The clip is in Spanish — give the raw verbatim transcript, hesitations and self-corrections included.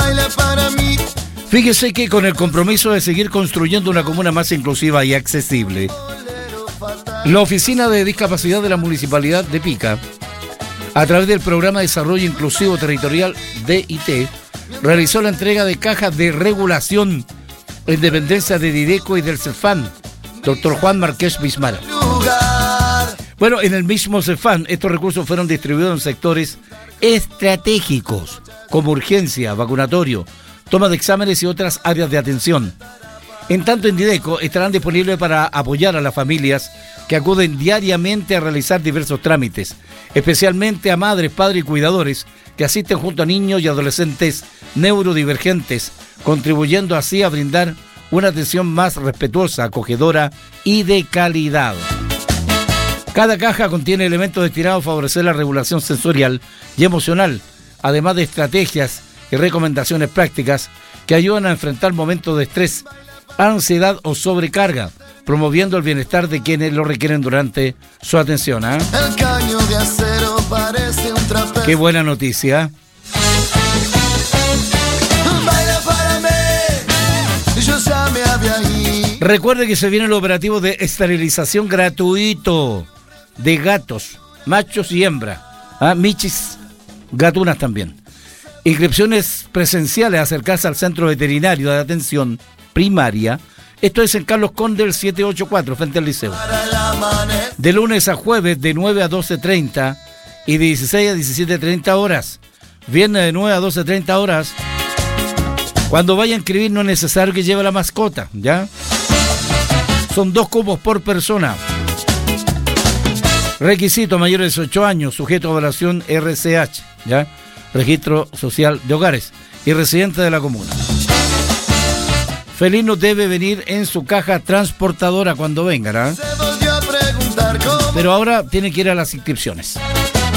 Fíjese que con el compromiso de seguir construyendo una comuna más inclusiva y accesible, la Oficina de Discapacidad de la Municipalidad de Pica, a través del Programa de Desarrollo Inclusivo Territorial D I T, realizó la entrega de cajas de regulación en dependencia de Dideco y del CEFAN, doctor Juan Marqués Bismara. Bueno, en el mismo CEFAN, estos recursos fueron distribuidos en sectores estratégicos, como urgencia, vacunatorio, toma de exámenes y otras áreas de atención. En tanto, en Dideco estarán disponibles para apoyar a las familias que acuden diariamente a realizar diversos trámites, especialmente a madres, padres y cuidadores que asisten junto a niños y adolescentes neurodivergentes, contribuyendo así a brindar una atención más respetuosa, acogedora y de calidad. Cada caja contiene elementos destinados a favorecer la regulación sensorial y emocional, además de estrategias y recomendaciones prácticas que ayudan a enfrentar momentos de estrés, ansiedad o sobrecarga, promoviendo el bienestar de quienes lo requieren durante su atención. ¿eh? El caño de acero parece un trapecio. Qué buena noticia. Baila para mí, yo ya me había ido. Recuerde que se viene el operativo de esterilización gratuito de gatos, machos y hembras, ¿ah? Michis, gatunas también. Inscripciones presenciales, acercarse al centro veterinario de atención primaria. Esto es en Carlos Conde, el setecientos ochenta y cuatro, frente al liceo. De lunes a jueves, de nueve a doce treinta y de dieciséis a diecisiete treinta horas. Viernes de nueve a doce treinta horas. Cuando vaya a inscribir no es necesario que lleve la mascota, ¿ya? Son dos cupos por persona. Requisito: mayores de ocho años, sujeto a evaluación R C H, ¿ya? Registro Social de Hogares, y residente de la comuna. Felino debe venir en su caja transportadora cuando venga, ¿eh? Pero ahora tiene que ir a las inscripciones.